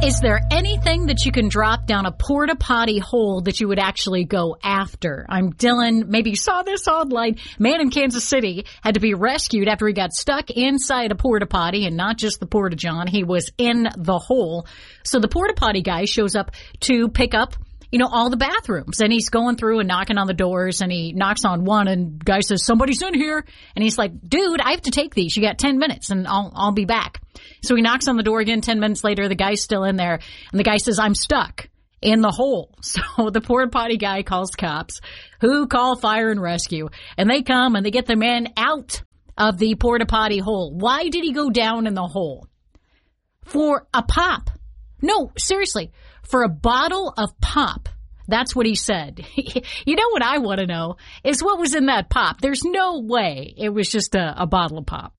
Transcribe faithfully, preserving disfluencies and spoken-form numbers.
Is there anything that you can drop down a porta potty hole that you would actually go after? I'm Dylan. Maybe you saw this online. Man in Kansas City had to be rescued after he got stuck inside a porta potty, and not just the porta john. He was in the hole. So the porta potty guy shows up to pick up, you know, all the bathrooms, and he's going through and knocking on the doors, and he knocks on one, and guy says, "Somebody's in here." And he's like, "Dude, I have to take these. You got ten minutes and I'll, I'll be back." So he knocks on the door again. ten minutes later, the guy's still in there, and the guy says, "I'm stuck in the hole." So the porta potty guy calls cops, who call fire and rescue, and they come and they get the man out of the porta potty hole. Why did he go down in the hole? For a pop. No, seriously. For a bottle of pop. That's what he said. You know what I want to know is what was in that pop. There's no way it was just a, a bottle of pop.